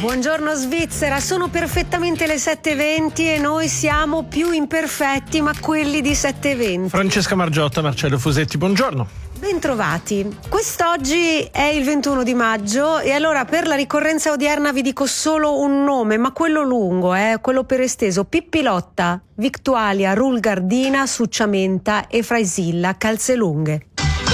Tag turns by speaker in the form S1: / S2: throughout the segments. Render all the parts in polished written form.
S1: Buongiorno Svizzera, sono perfettamente le 7:20 e noi siamo più imperfetti, ma quelli di 7:20.
S2: Francesca Margiotta, Marcello Fusetti, buongiorno.
S1: Bentrovati. Quest'oggi è il 21 di maggio e allora per la ricorrenza odierna vi dico solo un nome, ma quello lungo, quello per esteso: Pippilotta, Victualia, Rulgardina, Succiamenta e Fraisilla, Calzelunghe.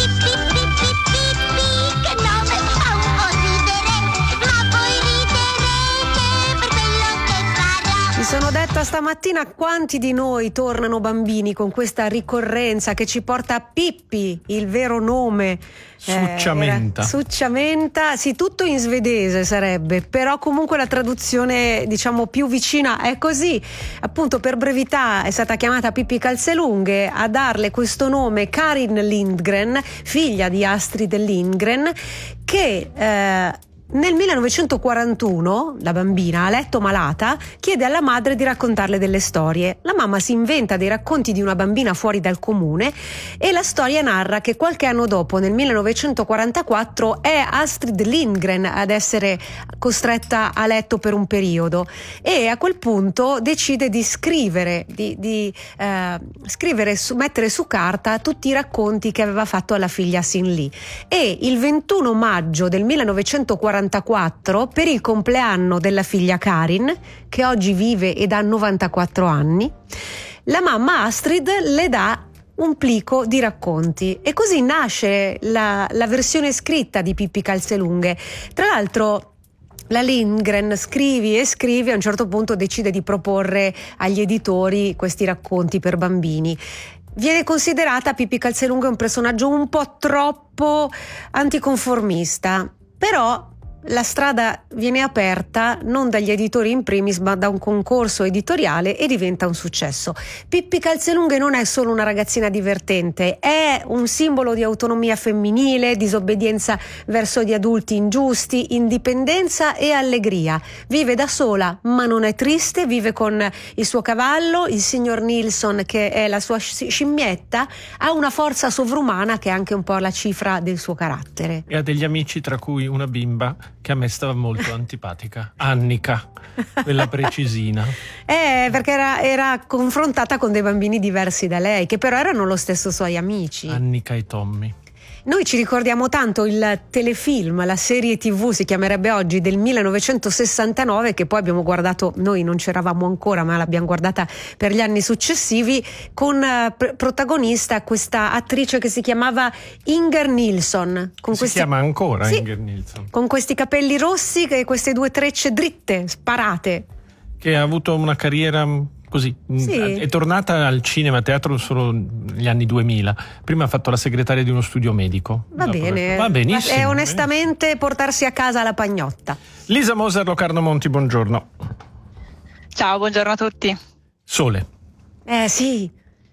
S1: Mi sono detta stamattina quanti di noi tornano bambini con questa ricorrenza che ci porta a Pippi, il vero nome.
S2: Succiamenta.
S1: Succiamenta, sì, tutto in svedese sarebbe, però comunque la traduzione diciamo più vicina è così. Appunto, per brevità è stata chiamata Pippi Calzelunghe. A darle questo nome Karin Lindgren, figlia di Astrid Lindgren, che nel 1941 la bambina, a letto malata, chiede alla madre di raccontarle delle storie. La mamma si inventa dei racconti di una bambina fuori dal comune e la storia narra che qualche anno dopo, nel 1944, è Astrid Lindgren ad essere costretta a letto per un periodo e a quel punto decide di scrivere, mettere su carta tutti i racconti che aveva fatto alla figlia Sin Lee. E il 21 maggio del 1944, per il compleanno della figlia Karin, che oggi vive ed ha 94 anni, la mamma Astrid le dà un plico di racconti e così nasce la versione scritta di Pippi Calzelunghe. Tra l'altro la Lindgren scrive, a un certo punto decide di proporre agli editori questi racconti per bambini. Viene considerata Pippi Calzelunghe un personaggio un po' troppo anticonformista, però la strada viene aperta non dagli editori in primis, ma da un concorso editoriale e diventa un successo. Pippi Calzelunghe non è solo una ragazzina divertente, è un simbolo di autonomia femminile, disobbedienza verso gli adulti ingiusti, indipendenza e allegria. Vive da sola, ma non è triste, vive con il suo cavallo, il signor Nilsson, che è la sua scimmietta, ha una forza sovrumana che è anche un po' la cifra del suo carattere.
S2: E ha degli amici, tra cui una bimba che a me stava molto antipatica, Annika, quella precisina.
S1: Perché era confrontata con dei bambini diversi da lei, che però erano lo stesso suoi amici.
S2: Annika e Tommy.
S1: Noi ci ricordiamo tanto il telefilm, la serie TV si chiamerebbe oggi, del 1969, che poi abbiamo guardato, noi non c'eravamo ancora ma l'abbiamo guardata per gli anni successivi, con protagonista questa attrice che si chiamava Inger Nilsson.
S2: Chiama ancora,
S1: sì,
S2: Inger Nilsson. Con
S1: questi capelli rossi e queste due trecce dritte, sparate.
S2: Che ha avuto una carriera così, sì. È tornata al cinema, teatro solo negli anni 2000. Prima ha fatto la segretaria di uno studio medico.
S1: Va bene,
S2: va benissimo.
S1: È onestamente portarsi a casa la pagnotta.
S2: Lisa Moser, Locarno Monti, buongiorno.
S3: Ciao, buongiorno a tutti.
S2: Sole.
S1: Sì.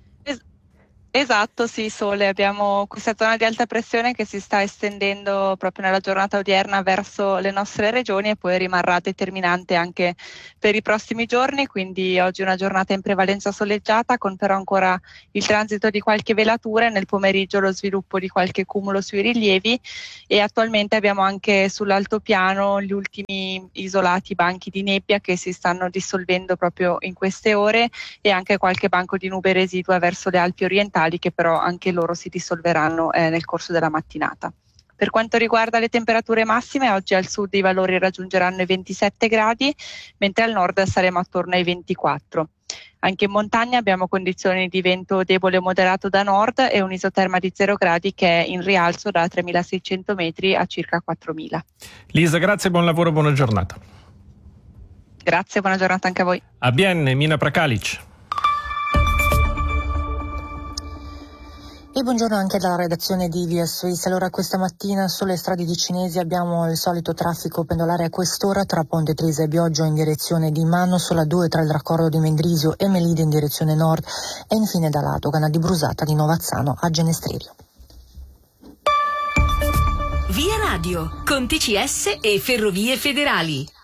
S3: Esatto, sì, sole. Abbiamo questa zona di alta pressione che si sta estendendo proprio nella giornata odierna verso le nostre regioni e poi rimarrà determinante anche per i prossimi giorni, quindi oggi una giornata in prevalenza soleggiata con però ancora il transito di qualche velatura e nel pomeriggio lo sviluppo di qualche cumulo sui rilievi e attualmente abbiamo anche sull'altopiano gli ultimi isolati banchi di nebbia che si stanno dissolvendo proprio in queste ore e anche qualche banco di nube residua verso le Alpi orientali, che però anche loro si dissolveranno nel corso della mattinata. Per quanto riguarda le temperature massime, oggi al sud i valori raggiungeranno i 27 gradi, mentre al nord saremo attorno ai 24. Anche in montagna abbiamo condizioni di vento debole o moderato da nord e un'isoterma di 0 gradi che è in rialzo da 3.600 metri a circa 4.000.
S2: Lisa, grazie, buon lavoro, buona giornata.
S3: Grazie, buona giornata anche a voi.
S2: A Bienne, Mina Prakalic.
S4: E buongiorno anche dalla redazione di Via Suisse. Allora, questa mattina sulle strade di Cinesi abbiamo il solito traffico pendolare a quest'ora tra Ponte Tresa e Bioggio in direzione di Mano, sulla 2 tra il raccordo di Mendrisio e Melide in direzione nord e infine dalla dogana di Brusata di Novazzano a Genestrerio.
S5: Via Radio, con TCS e Ferrovie Federali.